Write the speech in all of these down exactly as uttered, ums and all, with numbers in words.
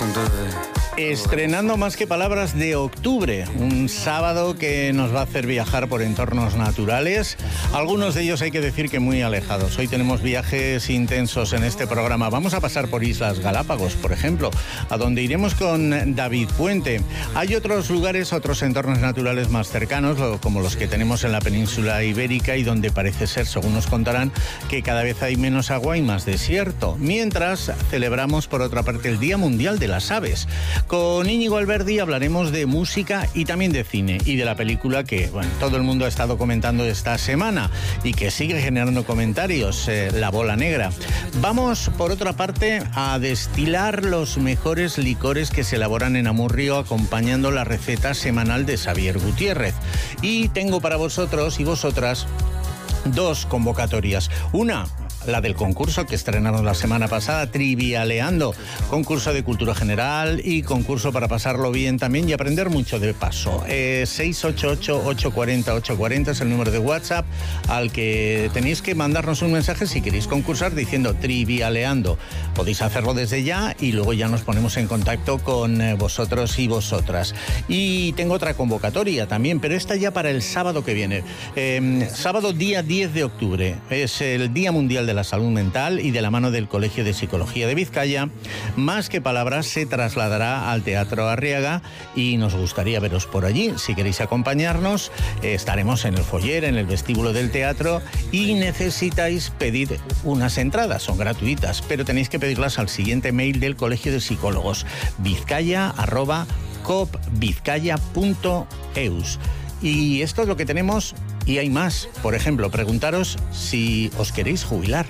punto de... Estrenando Más que Palabras de octubre, un sábado que nos va a hacer viajar por entornos naturales, algunos de ellos hay que decir que muy alejados. Hoy tenemos viajes intensos en este programa. Vamos a pasar por Islas Galápagos, por ejemplo, a donde iremos con David Puente. Hay otros lugares, otros entornos naturales más cercanos, como los que tenemos en la península ibérica y donde parece ser, según nos contarán, que cada vez hay menos agua y más desierto. Mientras celebramos, por otra parte, el Día Mundial de las Aves. Con Íñigo Alberdi hablaremos de música y también de cine y de la película que, bueno, todo el mundo ha estado comentando esta semana y que sigue generando comentarios, eh, La Bola Negra. Vamos, por otra parte, a destilar los mejores licores que se elaboran en Amurrio, acompañando la receta semanal de Xavier Gutiérrez. Y tengo para vosotros y vosotras dos convocatorias. Una, la del concurso que estrenamos la semana pasada, Trivialeando, concurso de cultura general y concurso para pasarlo bien también y aprender mucho de paso. Eh, seis ocho ocho, ocho cuatro cero, ocho cuatro cero es el número de WhatsApp al que tenéis que mandarnos un mensaje si queréis concursar diciendo Trivialeando. Podéis hacerlo desde ya y luego ya nos ponemos en contacto con eh, vosotros y vosotras. Y tengo otra convocatoria también, pero esta ya para el sábado que viene. Eh, sábado día diez de octubre, es el Día Mundial de la Salud Mental y de la mano del Colegio de Psicología de Vizcaya, Más que Palabras se trasladará al Teatro Arriaga y nos gustaría veros por allí. Si queréis acompañarnos, eh, estaremos en el foyer, en el vestíbulo del teatro y necesitáis pedir unas entradas, son gratuitas, pero tenéis que pedirlas al siguiente mail del Colegio de Psicólogos, vizcaya arroba copvizcaya punto eus. Y esto es lo que tenemos y hay más. Por ejemplo, preguntaros si os queréis jubilar.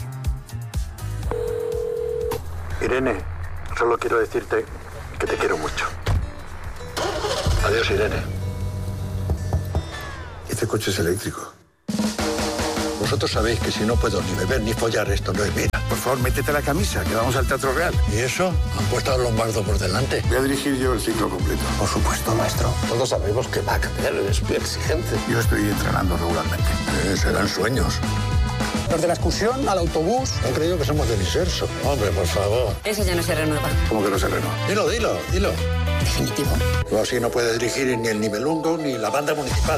Irene, solo quiero decirte que te quiero mucho. Adiós, Irene. Este coche es eléctrico. Vosotros sabéis que si no puedo ni beber ni follar, esto no es vida. Por favor, métete la camisa, que vamos al Teatro Real. ¿Y eso? Han puesto a Lombardo por delante. Voy a dirigir yo el ciclo completo. Por supuesto, maestro. Todos sabemos que va a cambiar, es muy exigente. Yo estoy entrenando regularmente. Eh, serán sueños. Los de la excursión, al autobús. Han creído que somos del Iserso. Hombre, por favor. Ese ya no se renueva. ¿Cómo que no se renueva? Dilo, dilo, dilo. Definitivo. Tú así no puedes dirigir ni el Nibelungo ni la banda municipal.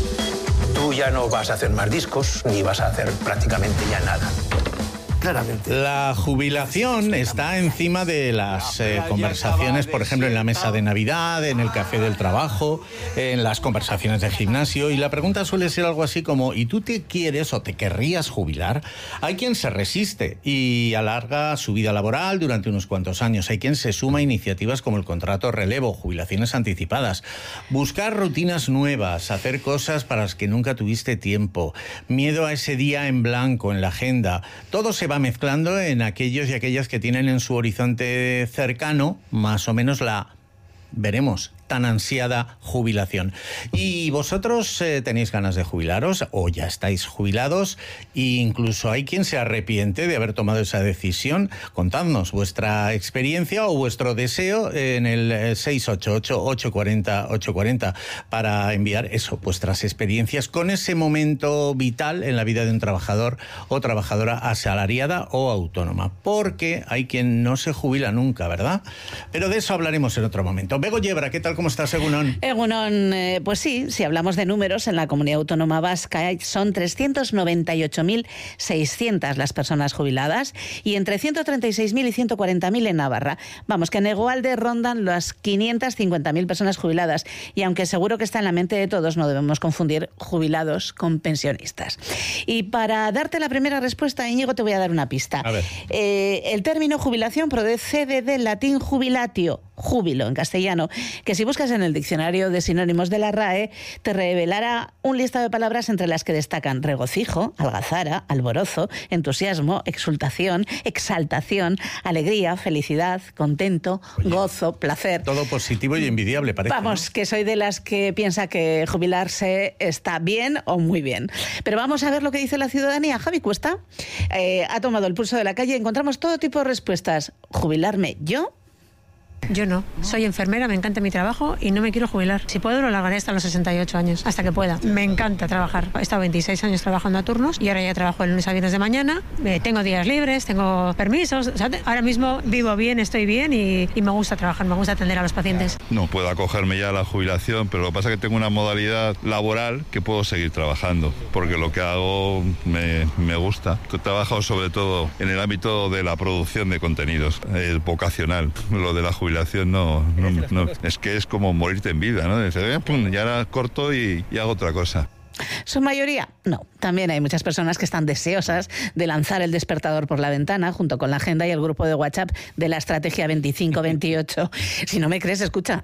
Tú ya no vas a hacer más discos, ni vas a hacer prácticamente ya nada. Claramente. La jubilación está encima de las eh, conversaciones, por ejemplo, en la mesa de Navidad, en el café del trabajo, en las conversaciones de gimnasio, y la pregunta suele ser algo así como ¿y tú te quieres o te querrías jubilar? Hay quien se resiste y alarga su vida laboral durante unos cuantos años. Hay quien se suma a iniciativas como el contrato relevo, jubilaciones anticipadas, buscar rutinas nuevas, hacer cosas para las que nunca tuviste tiempo, miedo a ese día en blanco en la agenda. Todo se va mezclando en aquellos y aquellas que tienen en su horizonte cercano más o menos la, veremos, tan ansiada jubilación. ¿Y vosotros eh, tenéis ganas de jubilaros o ya estáis jubilados? E incluso hay quien se arrepiente de haber tomado esa decisión. Contadnos vuestra experiencia o vuestro deseo en el seis ocho ocho, ocho cuatro cero, ocho cuatro cero para enviar eso, vuestras experiencias con ese momento vital en la vida de un trabajador o trabajadora asalariada o autónoma. Porque hay quien no se jubila nunca, ¿verdad? Pero de eso hablaremos en otro momento. Bego Yebra, ¿qué tal? ¿Cómo estás, Egunon? Egunon, eh, pues sí, si hablamos de números, en la Comunidad Autónoma Vasca son trescientos noventa y ocho mil seiscientas las personas jubiladas y entre ciento treinta y seis mil y ciento cuarenta mil en Navarra. Vamos, que en Egualde rondan las quinientas cincuenta mil personas jubiladas y aunque seguro que está en la mente de todos, no debemos confundir jubilados con pensionistas. Y para darte la primera respuesta, Íñigo, te voy a dar una pista. A ver. Eh, el término jubilación procede del latín jubilatio, júbilo en castellano, que si buscas en el diccionario de sinónimos de la R A E, te revelará un listado de palabras entre las que destacan regocijo, algazara, alborozo, entusiasmo, exultación, exaltación, alegría, felicidad, contento, Oye, gozo, placer. Todo positivo y envidiable, parece. Vamos, ¿no? que soy de las que piensa que jubilarse está bien o muy bien. Pero vamos a ver lo que dice la ciudadanía. Javi Cuesta eh, ha tomado el pulso de la calle y encontramos todo tipo de respuestas. ¿Jubilarme yo? Yo no. Soy enfermera, me encanta mi trabajo y no me quiero jubilar. Si puedo, lo largaré hasta los sesenta y ocho años, hasta que pueda. Me encanta trabajar. He estado veintiséis años trabajando a turnos y ahora ya trabajo de lunes a viernes de mañana. Eh, tengo días libres, tengo permisos. O sea, ahora mismo vivo bien, estoy bien y, y me gusta trabajar, me gusta atender a los pacientes. No puedo acogerme ya a la jubilación, pero lo que pasa es que tengo una modalidad laboral que puedo seguir trabajando, porque lo que hago me, me gusta. He trabajado sobre todo en el ámbito de la producción de contenidos, es vocacional. Lo de la jubilación no, no, no. Es que es como morirte en vida, ¿no? Dice, pum, ya ahora corto y, y hago otra cosa. ¿Su mayoría? No. También hay muchas personas que están deseosas de lanzar el despertador por la ventana junto con la agenda y el grupo de WhatsApp de la estrategia veinticinco veintiocho. Si no me crees, escucha.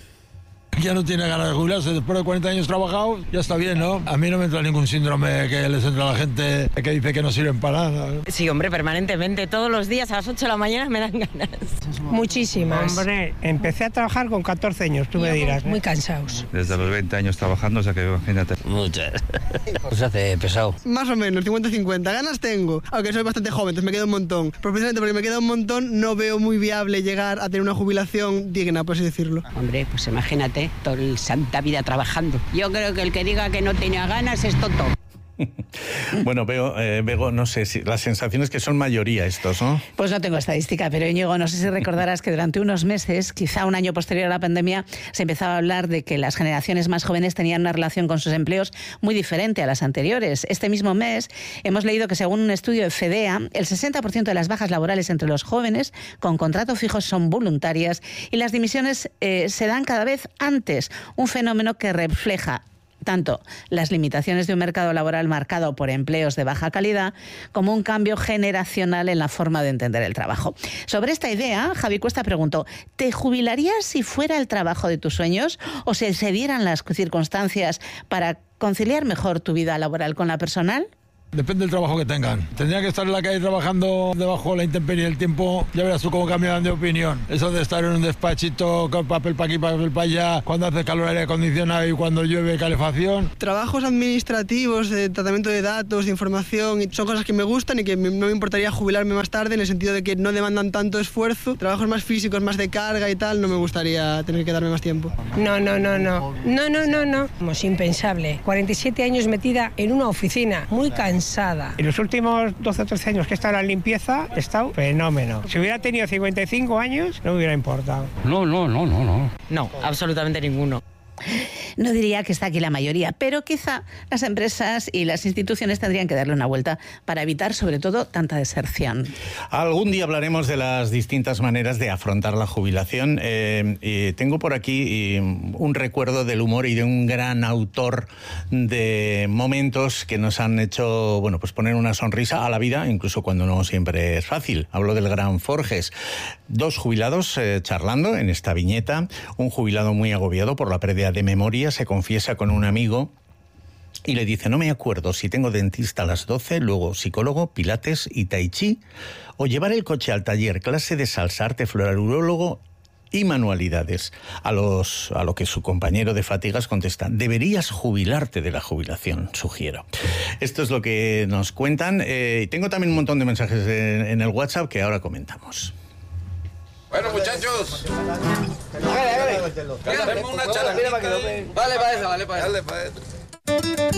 Ya no tiene ganas de jubilarse, después de cuarenta años trabajado, ya está bien, ¿no? A mí no me entra ningún síndrome que les entra a la gente que dice que no sirven para nada. Sí, hombre, permanentemente, todos los días a las ocho de la mañana me dan ganas. Muchísimas. Hombre, empecé a trabajar con catorce años, tú me dirás. Muy cansados. Desde los veinte años trabajando, o sea que imagínate. Muchas. Se hace pesado. Más o menos, cincuenta cincuenta. Ganas tengo, aunque soy bastante joven, entonces me queda un montón. Pero precisamente porque me queda un montón, no veo muy viable llegar a tener una jubilación digna, por así decirlo. Hombre, pues imagínate. Toda la santa vida trabajando. Yo creo que el que diga que no tenía ganas es tonto. Bueno, veo, eh, Bego, no sé, si la sensación es que son mayoría estos, ¿no? Pues no tengo estadística, pero Íñigo, no sé si recordarás que durante unos meses, quizá un año posterior a la pandemia, se empezaba a hablar de que las generaciones más jóvenes tenían una relación con sus empleos muy diferente a las anteriores. Este mismo mes hemos leído que según un estudio de FEDEA, el sesenta por ciento de las bajas laborales entre los jóvenes con contrato fijo son voluntarias y las dimisiones eh, se dan cada vez antes, un fenómeno que refleja tanto las limitaciones de un mercado laboral marcado por empleos de baja calidad como un cambio generacional en la forma de entender el trabajo. Sobre esta idea, Javi Cuesta preguntó, ¿te jubilarías si fuera el trabajo de tus sueños o si se dieran las circunstancias para conciliar mejor tu vida laboral con la personal? Depende del trabajo que tengan. Tendría que estar en la calle trabajando debajo de la intemperie del tiempo. Ya verás tú cómo cambian de opinión. Eso de estar en un despachito con papel para aquí, papel para allá, cuando hace calor aire acondicionado y cuando llueve calefacción. Trabajos administrativos, de tratamiento de datos, de información, son cosas que me gustan y que no me importaría jubilarme más tarde en el sentido de que no demandan tanto esfuerzo. Trabajos más físicos, más de carga y tal, no me gustaría tener que darme más tiempo. No, no, no, no. No, no, no, no. Es impensable. cuarenta y siete años metida en una oficina, muy cansada. En los últimos doce o trece años que he estado en la limpieza, he estado fenómeno. Si hubiera tenido cincuenta y cinco años, no me hubiera importado. No, no, no, no, no. No, absolutamente ninguno. No diría que está aquí la mayoría, pero quizá las empresas y las instituciones tendrían que darle una vuelta para evitar, sobre todo, tanta deserción. Algún día hablaremos de las distintas maneras de afrontar la jubilación. Eh, y tengo por aquí y un recuerdo del humor y de un gran autor de momentos que nos han hecho, bueno, pues poner una sonrisa a la vida, incluso cuando no siempre es fácil. Hablo del gran Forges. Dos jubilados eh, charlando en esta viñeta. Un jubilado muy agobiado por la pérdida de memoria se confiesa con un amigo y le dice, no me acuerdo si tengo dentista a las doce, luego psicólogo, pilates y tai chi, o llevar el coche al taller, clase de salsa, arte floral, urólogo y manualidades. A, los, a lo que su compañero de fatigas contesta, deberías jubilarte de la jubilación, sugiero. Esto es lo que nos cuentan. Eh, tengo también un montón de mensajes en, en el WhatsApp que ahora comentamos. Bueno, muchachos. Hágale, hágale. Hacemos una charla. Vale, para esa, vale, para esa.